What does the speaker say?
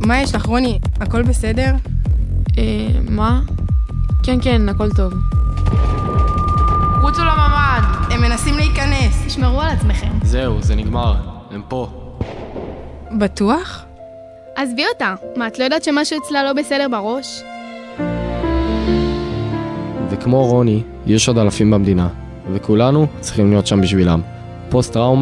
מה יש לך, רוני? הכל בסדר? מה? כן, הכל טוב. רוצו לממ"ד! הם מנסים להיכנס. תשמרו על עצמכם. זהו, זה נגמר. הם פה. בטוח? עזבי אותה. מה, את לא יודעת שמשהו אצלה לא בסדר בראש? וכמו רוני, יש עוד אלפים במדינה, וכולנו צריכים להיות שם בשבילם. פוסט טראומה